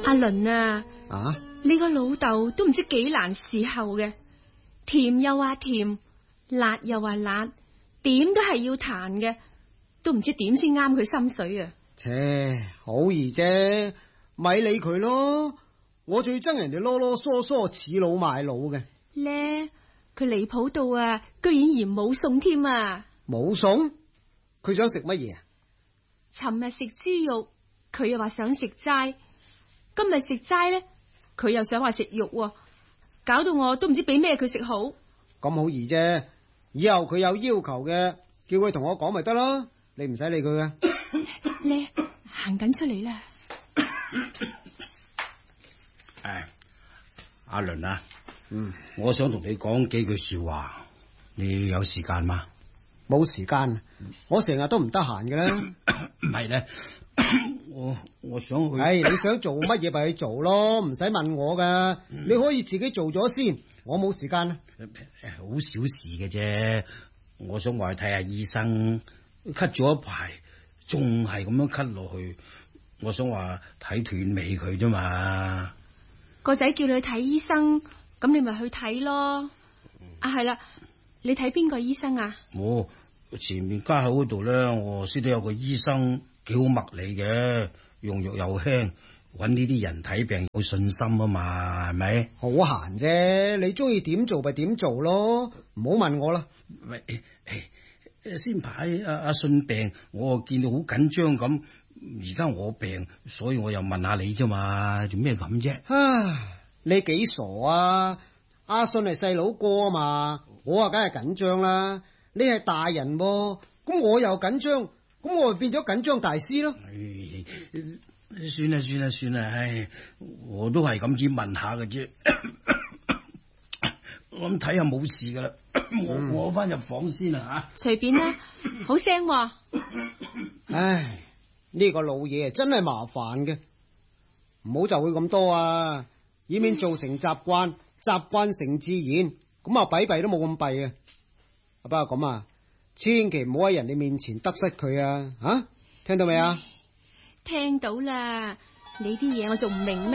阿倫啊，你個老豆都唔知幾難伺候嘅，甜又話甜，辣又話辣，點都係要彈嘅，都唔知點先啱佢心水啊！ 切，好易啫，咪理佢咯。我最憎人哋囉囉嗦嗦恃老賣老嘅。 咧，佢離譜到啊，居然嫌冇餸添啊！ 冇餸？佢想食乜嘢啊？ 尋日食豬肉，佢又話想食齋；今日食齋咧，佢又想話食肉喎，搞到我都唔知俾咩佢食好。 咁好易啫，以後佢有要求嘅，叫佢同我講咪得咯，你唔使理佢嘅。 咧，行緊出嚟啦。 阿倫啊，我想同你講幾句說話，你有時間嗎？ 冇時間，我成日都唔得閒嘅啦。 唔係咧，我想去。 你想做乜嘢咪去做咯，唔使問我噶。你可以自己做咗先，我冇時間。 好小事嘅啫，我想話去睇下醫生，咳咗一排，仲係咁樣咳落去，我想話睇斷尾佢啫嘛。 個仔叫你去睇醫生，咁你咪去睇咯。係啦，你睇邊個醫生啊？ 我前面街口嗰度咧，我識得有個醫生幾好脈理嘅，用藥又輕，搵呢啲人睇病有信心啊嘛，係咪？ 好閒啫，你中意點做咪點做咯，唔好問我啦。 先排阿信病，我見到好緊張咁，而家我病，所以我又問下你啫嘛，做咩咁啫？ 你幾傻啊？阿信係細佬哥啊嘛，我啊梗係緊張啦。你係大人喎，咁我又緊張，咁我咪變咗緊張大師咯。 算啦，我都係咁只問下嘅啫。我諗睇下冇事噶啦，我翻入房先啦吓。 隨便啦，好聲喎。 呢個老嘢真係麻煩嘅，唔好就會咁多啊，以免造成習慣，習慣成自然，咁啊弊都冇咁弊啊。不過咁啊，千祈唔好喺人哋面前得失佢啊！聽到未啊？ 聽到啦，你啲嘢我仲唔明咩？